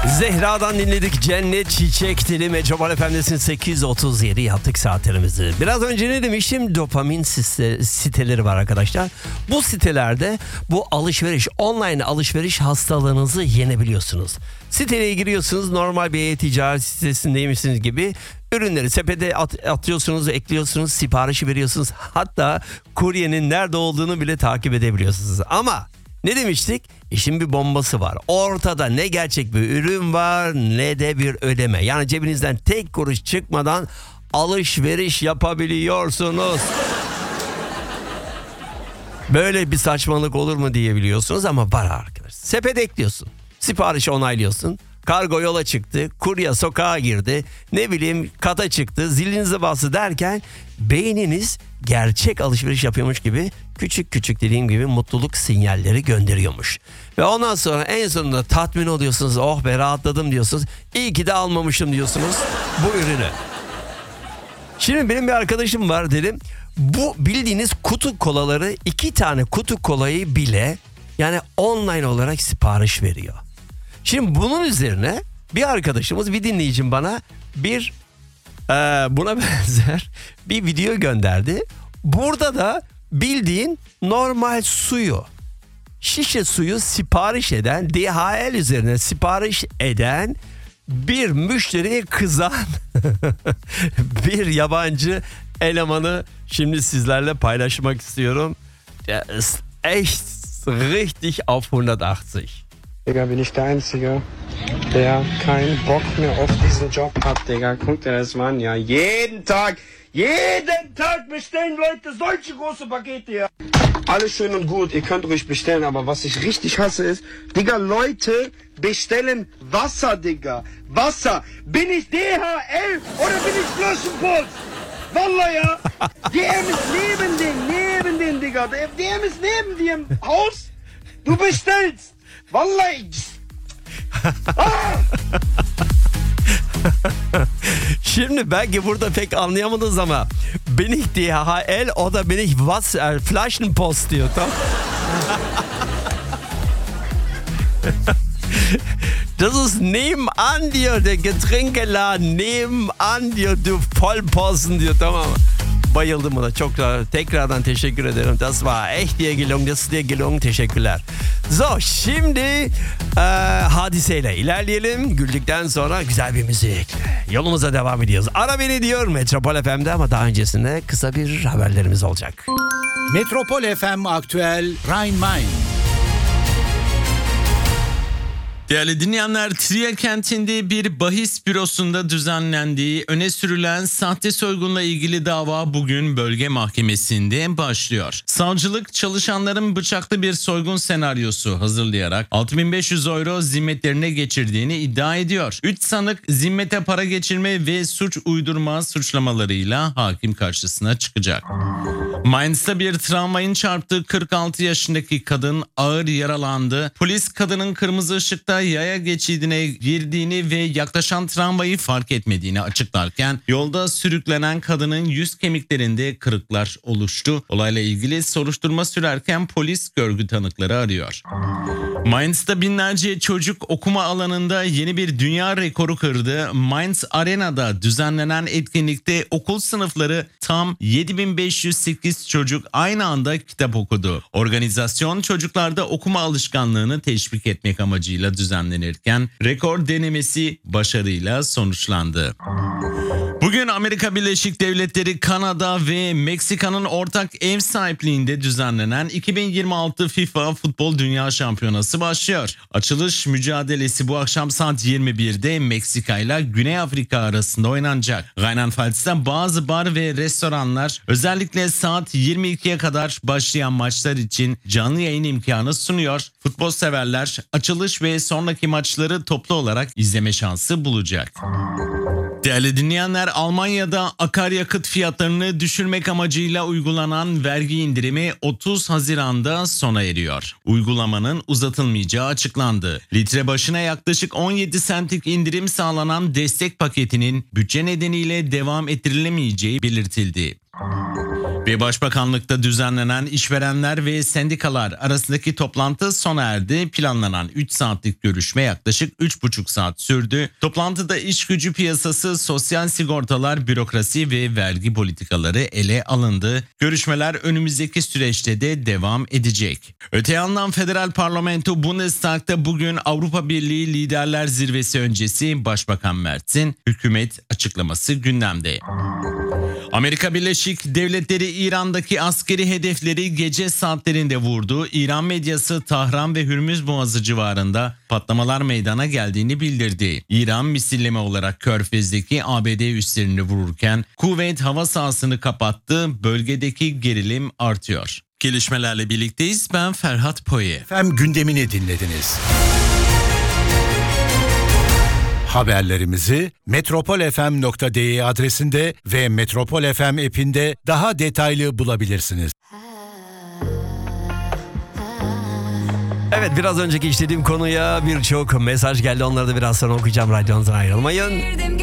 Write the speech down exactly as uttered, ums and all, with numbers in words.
Zehra'dan dinledik Cennet Çiçek Dili. Metropol F M'desin, sekiz otuz yedi yaptık saatlerimizi. Biraz önce ne demiştim? Dopamin site, siteleri var arkadaşlar. Bu sitelerde bu alışveriş, online alışveriş hastalığınızı yenebiliyorsunuz. Siteye giriyorsunuz, normal bir e-ticaret sitesindeymişsiniz gibi. Ürünleri sepete at, atıyorsunuz, ekliyorsunuz, siparişi veriyorsunuz. Hatta kuryenin nerede olduğunu bile takip edebiliyorsunuz. Ama ne demiştik? İşin bir bombası var. Ortada ne gerçek bir ürün var ne de bir ödeme. Yani cebinizden tek kuruş çıkmadan alışveriş yapabiliyorsunuz. Böyle bir saçmalık olur mu diyebiliyorsunuz ama var arkadaşlar. Sepete ekliyorsun. Siparişi onaylıyorsun. Kargo yola çıktı. Kurye sokağa girdi. Ne bileyim kata çıktı. Zilinize bastı derken beyniniz gerçek alışveriş yapıyormuş gibi küçük küçük dediğim gibi mutluluk sinyalleri gönderiyormuş. Ve ondan sonra en sonunda tatmin oluyorsunuz. Oh be rahatladım diyorsunuz. İyi ki de almamışım diyorsunuz bu ürünü. Şimdi benim bir arkadaşım var dedim. Bu bildiğiniz kutu kolaları, iki tane kutu kolayı bile yani online olarak sipariş veriyor. Şimdi bunun üzerine bir arkadaşımız, bir dinleyicim bana bir e, buna benzer bir video gönderdi. Burada da bildiğin normal suyu, şişe suyu sipariş eden, D H L üzerine sipariş eden bir müşteriye kızan bir yabancı elemanı şimdi sizlerle paylaşmak istiyorum. Der ist echt richtig auf hundertachtzig. Digga, bin ich der Einzige, der keinen Bock mehr auf diesen Job hat, Digga. Guck dir das mal an, ja. Jeden Tag, jeden Tag bestellen Leute solche große Pakete, ja. Alles schön und gut, ihr könnt ruhig bestellen, aber was ich richtig hasse ist, Digga, Leute bestellen Wasser, Digga. Wasser. Bin ich D H L oder bin ich Flaschenpost? Vallahi ya. D M ist neben dem, neben dem, Digga. D M ist neben dir im Haus. Du bestellst. Vallahi. Şimdi belki burada pek anlayamadınız ama bin ich D H L o da bin ich Wasser, Flaschenpost diyor, tamam. Das ist nebenan diyor, der Getränkeladen nebenan diyor, du Vollposten diyor, tamam mı? Bayıldım buna. Çok tekrardan teşekkür ederim. Das war echt dir gelungen. Das ist dir gelungen. Teşekkürler. So, şimdi e, hadiseyle ilerleyelim. Güldükten sonra güzel bir müzik. Yolumuza devam ediyoruz. Ara beni diyor Metropol F M'de ama daha öncesinde kısa bir haberlerimiz olacak. Metropol F M Aktüel Rhein-Main. Değerli dinleyenler, Trier kentinde bir bahis bürosunda düzenlendiği öne sürülen sahte soygunla ilgili dava bugün bölge mahkemesinde başlıyor. Savcılık çalışanların bıçaklı bir soygun senaryosu hazırlayarak altı bin beş yüz euro zimmetlerine geçirdiğini iddia ediyor. üç sanık zimmete para geçirme ve suç uydurma suçlamalarıyla hakim karşısına çıkacak. Mainz'ta bir tramvayın çarptığı kırk altı yaşındaki kadın ağır yaralandı. Polis kadının kırmızı ışıkta yaya geçidine girdiğini ve yaklaşan tramvayı fark etmediğini açıklarken yolda sürüklenen kadının yüz kemiklerinde kırıklar oluştu. Olayla ilgili soruşturma sürerken polis görgü tanıkları arıyor. Mainz'ta binlerce çocuk okuma alanında yeni bir dünya rekoru kırdı. Mainz Arena'da düzenlenen etkinlikte okul sınıfları tam yedi bin beş yüz sekiz çocuk aynı anda kitap okudu. Organizasyon çocuklarda okuma alışkanlığını teşvik etmek amacıyla düzenlenirken rekor denemesi başarıyla sonuçlandı. Bugün Amerika Birleşik Devletleri, Kanada ve Meksika'nın ortak ev sahipliğinde düzenlenen iki bin yirmi altı FIFA Futbol Dünya Şampiyonası başlıyor. Açılış mücadelesi bu akşam saat yirmi birde Meksika ile Güney Afrika arasında oynanacak. Rheinland-Pfalz'ta bazı bar ve restoranlar özellikle saat yirmi ikiye kadar başlayan maçlar için canlı yayın imkanı sunuyor. Futbol severler açılış ve sonraki maçları toplu olarak izleme şansı bulacak. Değerli dinleyenler, Almanya'da akaryakıt fiyatlarını düşürmek amacıyla uygulanan vergi indirimi otuz Haziran'da sona eriyor. Uygulamanın uzatılmayacağı açıklandı. Litre başına yaklaşık on yedi sentlik indirim sağlanan destek paketinin bütçe nedeniyle devam ettirilemeyeceği belirtildi. Ve Başbakanlıkta düzenlenen işverenler ve sendikalar arasındaki toplantı sona erdi. Planlanan üç saatlik görüşme yaklaşık üç buçuk saat sürdü. Toplantıda iş gücü piyasası, sosyal sigortalar, bürokrasi ve vergi politikaları ele alındı. Görüşmeler önümüzdeki süreçte de devam edecek. Öte yandan Federal Parlamento Bundestag'da bugün Avrupa Birliği Liderler Zirvesi öncesi Başbakan Merz'in hükümet açıklaması gündemde. Amerika Birleşik Devletleri İran'daki askeri hedefleri gece saatlerinde vurdu. İran medyası Tahran ve Hürmüz Boğazı civarında patlamalar meydana geldiğini bildirdi. İran misilleme olarak Körfez'deki A B D üslerini vururken Kuveyt hava sahasını kapattı. Bölgedeki gerilim artıyor. Gelişmelerle birlikteyiz. Ben Ferhat Poye. F M gündemini dinlediniz. Haberlerimizi metropol f m nokta d e adresinde ve Metropol F M app'inde daha detaylı bulabilirsiniz. Evet, biraz önceki işlediğim konuya birçok mesaj geldi. Onları da biraz sonra okuyacağım. Radyonuzdan ayrılmayın.